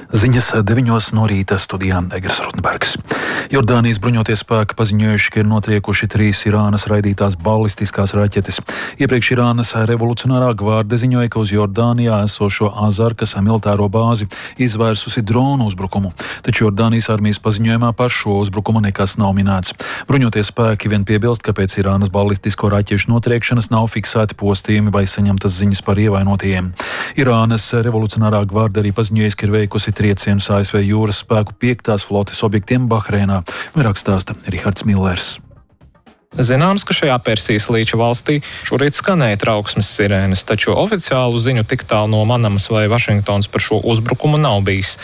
Ziņas 9 no rīta studijā Egers Rotnbergs. Jordānijas bruņoties spēki paziņojuši, ka ir notriekuši 3 Irānas raidītās balistiskās raķetes. Iepriekš Irānas revolucionārā gvarde ziņoja, ka uz Jordānijā esošo Azarkas militāro bāzi izvērsusi dronu uzbrukumu, taču Jordānijas armijas paziņojumā par šo uzbrukumu nekas nav minēts. Bruņoties spēki vien piebilst, ka pēc Irānas balistisko raķešu notriekšanas nav fiksēti postījumi vai saņemtas ziņas par ievainotajiem. Irānas revolucionārā gvarde arī paziņoja, ka ir veikusi triecienus ASV jūras spēku 5. flotes objektiem Bahreinā, vairāk stāsta Rihards Millers. Zināms, ka šajā Persijas līča valstī šorīt skanēja trauksmes sirēnas, taču oficiālu ziņu tik tālu no Manamas vai Vašingtonas par šo uzbrukumu nav bijis.